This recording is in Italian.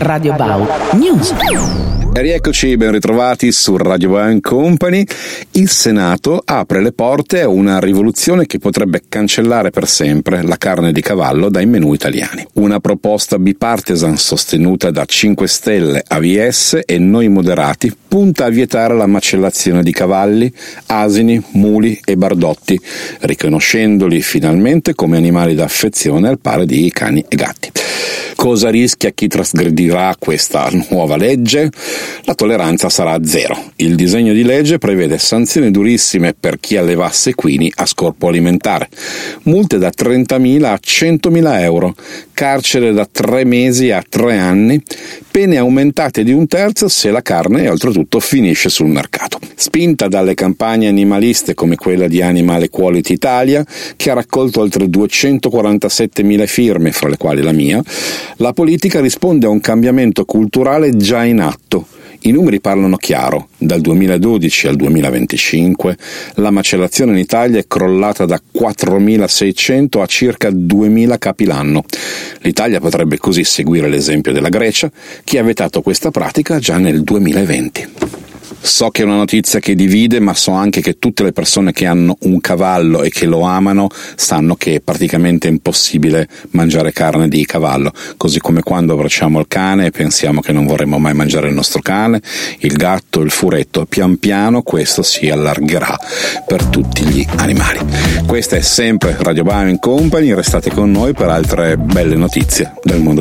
Radio Bau News. E rieccoci, ben ritrovati su Radio Bau Company. Il Senato apre le porte a una rivoluzione che potrebbe cancellare per sempre la carne di cavallo dai menù italiani. Una proposta bipartisan sostenuta da 5 Stelle, AVS e Noi Moderati punta a vietare la macellazione di cavalli, asini, muli e bardotti, riconoscendoli finalmente come animali d'affezione al pari di cani e gatti. Cosa rischia chi trasgredirà questa nuova legge? La tolleranza sarà zero. Il disegno di legge prevede sanzioni durissime per chi allevasse equini a scopo alimentare, multe da 30.000 a 100.000 euro, carcere da 3 mesi a 3 anni, pene aumentate di 1/3 se la carne oltretutto finisce sul mercato. Spinta dalle campagne animaliste come quella di Animal Equality Italia, che ha raccolto oltre 247.000 firme, fra le quali la mia, la politica risponde a un cambiamento culturale già in atto. I numeri parlano chiaro. Dal 2012 al 2025 la macellazione in Italia è crollata da 4.600 a circa 2.000 capi l'anno. L'Italia potrebbe così seguire l'esempio della Grecia, che ha vietato questa pratica già nel 2020. So che è una notizia che divide, ma so anche che tutte le persone che hanno un cavallo e che lo amano sanno che è praticamente impossibile mangiare carne di cavallo, così come quando abbracciamo il cane e pensiamo che non vorremmo mai mangiare il nostro cane, il gatto, il furetto. Pian piano questo si allargherà per tutti gli animali. Questa è sempre Radio Bau Company, restate con noi per altre belle notizie del mondo